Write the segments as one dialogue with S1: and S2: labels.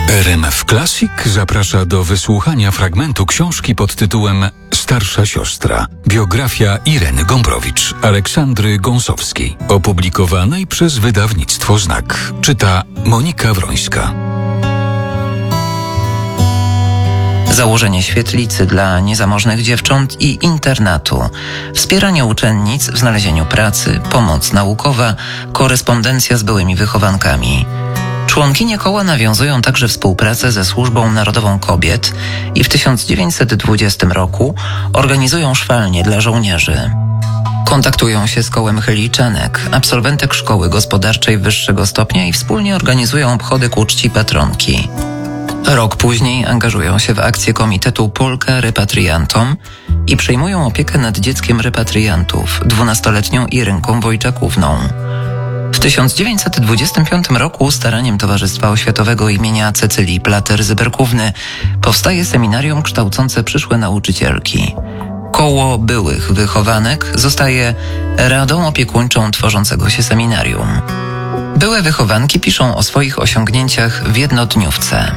S1: RMF Classic zaprasza do wysłuchania fragmentu książki pod tytułem Starsza siostra. Biografia Ireny Gombrowicz, Aleksandry Gąsowskiej. Opublikowanej przez wydawnictwo Znak. Czyta Monika Wrońska.
S2: Założenie świetlicy dla niezamożnych dziewcząt i internatu, wspieranie uczennic w znalezieniu pracy, pomoc naukowa, korespondencja z byłymi wychowankami. Członkinie koła nawiązują także współpracę ze Służbą Narodową Kobiet i w 1920 roku organizują szwalnie dla żołnierzy. Kontaktują się z kołem Chyliczanek, absolwentek szkoły gospodarczej wyższego stopnia i wspólnie organizują obchody ku czci patronki. Rok później angażują się w akcję Komitetu Polka Repatriantom i przejmują opiekę nad dzieckiem repatriantów, 12-letnią Irynką Wojczakówną. W 1925 roku staraniem Towarzystwa Oświatowego imienia Cecylii Plater-Zyberkówny powstaje seminarium kształcące przyszłe nauczycielki. Koło byłych wychowanek zostaje radą opiekuńczą tworzącego się seminarium. Byłe wychowanki piszą o swoich osiągnięciach w jednodniówce.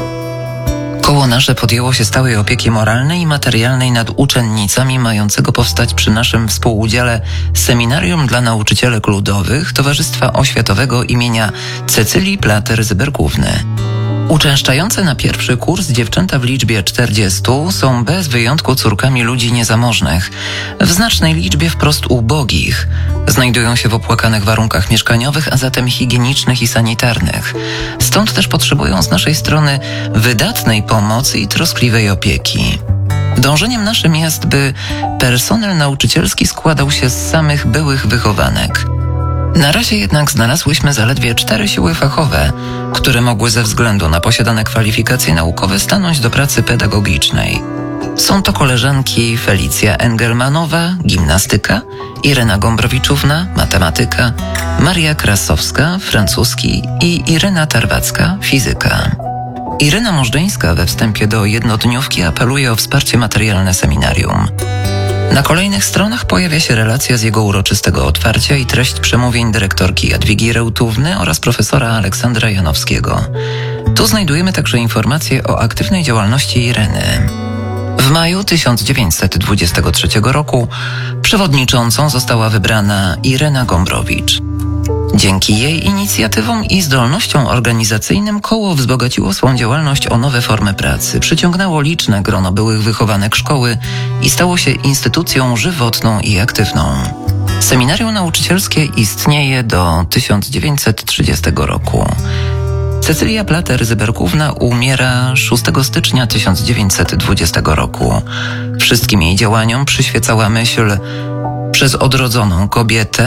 S2: Koło nasze podjęło się stałej opieki moralnej i materialnej nad uczennicami mającego powstać przy naszym współudziale Seminarium dla Nauczycielek Ludowych Towarzystwa Oświatowego imienia Cecylii Plater-Zyberkówny. Uczęszczające na pierwszy kurs dziewczęta w liczbie 40 są bez wyjątku córkami ludzi niezamożnych, w znacznej liczbie wprost ubogich. Znajdują się w opłakanych warunkach mieszkaniowych, a zatem higienicznych i sanitarnych. Stąd też potrzebują z naszej strony wydatnej pomocy i troskliwej opieki. Dążeniem naszym jest, by personel nauczycielski składał się z samych byłych wychowanek. Na razie jednak znalazłyśmy zaledwie 4 siły fachowe, które mogły ze względu na posiadane kwalifikacje naukowe stanąć do pracy pedagogicznej. Są to koleżanki Felicja Engelmanowa, gimnastyka, Irena Gombrowiczówna, matematyka, Maria Krasowska, francuski i Irena Tarwacka, fizyka. Irena Możdżeńska we wstępie do jednodniówki apeluje o wsparcie materialne seminarium. Na kolejnych stronach pojawia się relacja z jego uroczystego otwarcia i treść przemówień dyrektorki Jadwigi Reutówny oraz profesora Aleksandra Janowskiego. Tu znajdujemy także informacje o aktywnej działalności Ireny. W maju 1923 roku przewodniczącą została wybrana Irena Gombrowicz. Dzięki jej inicjatywom i zdolnościom organizacyjnym koło wzbogaciło swą działalność o nowe formy pracy, przyciągnęło liczne grono byłych wychowanek szkoły i stało się instytucją żywotną i aktywną. Seminarium nauczycielskie istnieje do 1930 roku. Cecylia Plater-Zyberkówna umiera 6 stycznia 1920 roku. Wszystkim jej działaniom przyświecała myśl: przez odrodzoną kobietę